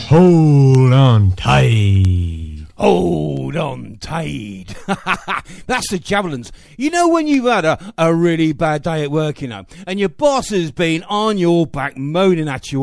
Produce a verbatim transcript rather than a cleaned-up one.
Hold on tight. Hold on tight. That's the Javelins. You know when you've had a, a really bad day at work, you know, and your boss has been on your back moaning at you